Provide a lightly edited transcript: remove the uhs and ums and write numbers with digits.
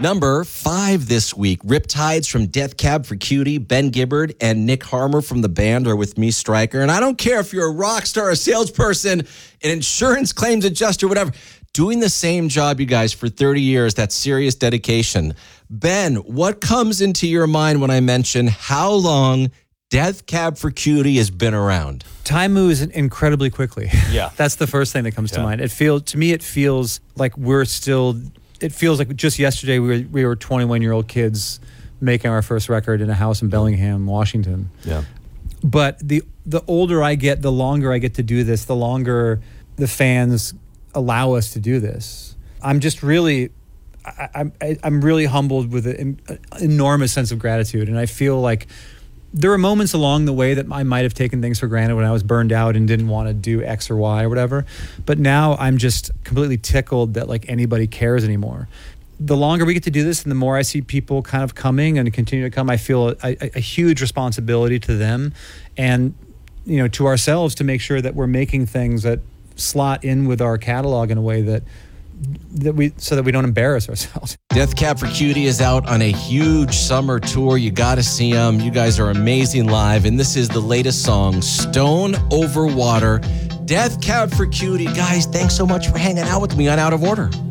Number 5 this week, Riptides from Death Cab for Cutie. Ben Gibbard and Nick Harmer from the band are with me, Stryker. And I don't care if you're a rock star, a salesperson, an insurance claims adjuster, whatever. Doing the same job, you guys, for 30 years, that's serious dedication. Ben, what comes into your mind when I mention how long Death Cab for Cutie has been around? Time moves incredibly quickly. Yeah. That's the first thing that comes to mind. It feels like we're still... It feels like just yesterday we were 21-year-old kids making our first record in a house in Bellingham, Washington. Yeah. But the older I get, the longer I get to do this, the longer the fans allow us to do this. I'm just really, I'm really humbled with an enormous sense of gratitude, and I feel like there are moments along the way that I might have taken things for granted when I was burned out and didn't want to do X or Y or whatever. But now I'm just completely tickled that like anybody cares anymore. The longer we get to do this and the more I see people kind of coming and continue to come, I feel a huge responsibility to them and, you know, to ourselves to make sure that we're making things that slot in with our catalog in a way that we don't embarrass ourselves. Death Cab for Cutie is out on a huge summer tour. You got to see them. You guys are amazing live. And this is the latest song, Stone Over Water. Death Cab for Cutie. Guys, thanks so much for hanging out with me on Out of Order.